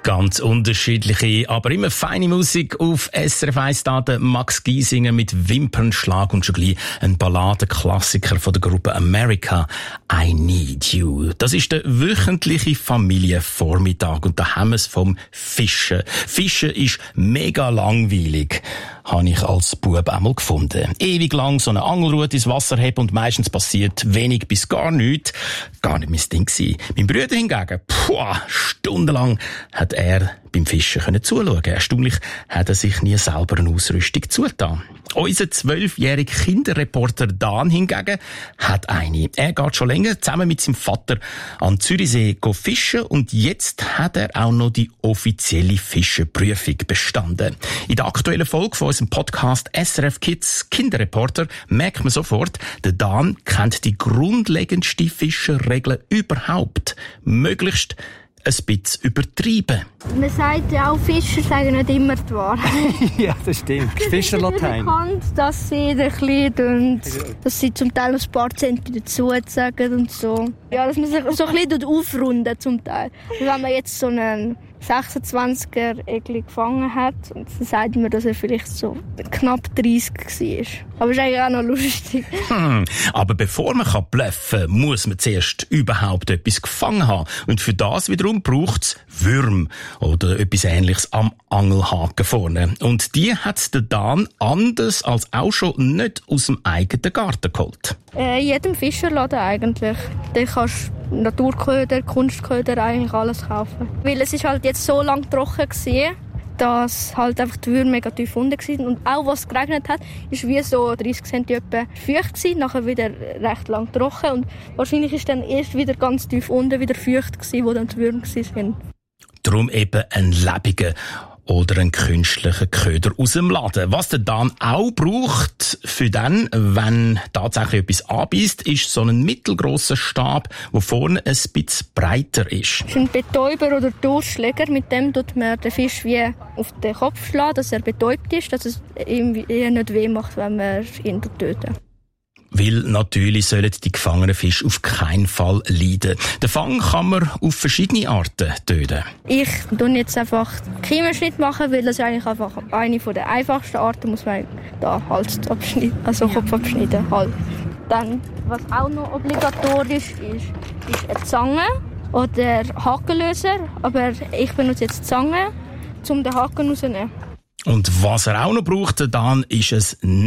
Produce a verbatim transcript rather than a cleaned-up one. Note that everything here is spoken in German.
Ganz unterschiedliche, aber immer feine Musik auf S R F eins Daten. Max Giesinger mit Wimpernschlag und schon gleich ein Balladenklassiker von der Gruppe America, I Need You. Das ist der wöchentliche Familienvormittag und da haben wir es vom Fischen. Fischen ist mega langweilig, habe ich als Bub einmal gefunden. Ewig lang so eine Angelrute ins Wasser haben und meistens passiert wenig bis gar nichts. Gar nicht mein Ding gewesen. Mein Bruder hingegen, puh, stundenlang hat er beim Fischen können zuschauen. Erstaunlich hat er sich nie selber eine Ausrüstung zugetan. Unser zwölfjähriger Kinderreporter Dan hingegen hat eine. Er geht schon länger zusammen mit seinem Vater an Zürichsee fischen und jetzt hat er auch noch die offizielle Fischenprüfung bestanden. In der aktuellen Folge von unserem Podcast S R F Kids Kinderreporter merkt man sofort, der Dan kennt die grundlegendste Fischerregel überhaupt. Möglichst ein bisschen übertrieben. Man sagt ja auch, Fischer sagen nicht immer die Wahrheit. Ja, das stimmt. Fischerlatein. Bekannt, dass sie ein bisschen, dass sie zum Teil ein paar Zentimeter dazu sagen und so. Ja, dass man sich so ein bisschen aufrunden zum Teil. Wenn man jetzt so einen sechsundzwanziger Egli gefangen hat, dann sagt man, dass er vielleicht so knapp dreißig war. Aber ist eigentlich auch noch lustig. Hm, aber bevor man bluffen kann, muss man zuerst überhaupt etwas gefangen haben. Und für das wiederum braucht es Würm oder etwas Ähnliches am Angelhaken vorne. Und die hat der Dan anders als auch schon nicht aus dem eigenen Garten geholt. Äh, in jedem Fischerladen eigentlich. Da kannst du Naturköder, Kunstköder, eigentlich alles kaufen. Weil es ist halt jetzt so lange trocken gewesen, dass halt einfach die Würmer mega tief unten waren. Und auch was geregnet hat, ist wie so dreißig Zentimeter feucht gewesen, nachher wieder recht lang trocken. Und wahrscheinlich ist dann erst wieder ganz tief unten wieder feucht gewesen, wo dann die Würmer waren. Darum eben ein lebiger oder einen künstlichen Köder aus dem Laden. Was der Dan auch braucht für dann, wenn tatsächlich etwas anbeißt, ist so ein mittelgrosser Stab, der vorne ein bisschen breiter ist. Das ist ein Betäuber oder Durchschläger. Mit dem tut man den Fisch wie auf den Kopf schlagen, dass er betäubt ist, dass es ihm nicht weh macht, wenn man ihn tötet. Weil natürlich sollen die gefangenen Fische auf keinen Fall leiden. Den Fang kann man auf verschiedene Arten töten. Ich tue jetzt einfach Kiemenschnitt machen, weil das ist eigentlich einfach eine der einfachsten Arten, muss man da Hals abschneiden, also Kopf abschneiden. Halt. Dann, was auch noch obligatorisch ist, ist eine Zange oder Hakenlöser. Aber ich benutze jetzt Zange, um den Haken rauszunehmen. Und was er auch noch braucht, dann ist es